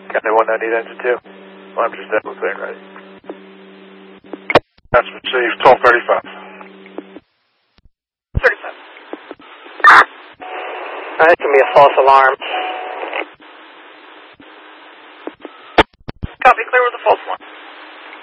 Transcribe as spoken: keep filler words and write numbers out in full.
County one ninety, engine two. Well, I'm just definitely clearing ready. That's received, twelve thirty-five. thirty-five. That can be a false alarm. Copy, clear with a false one.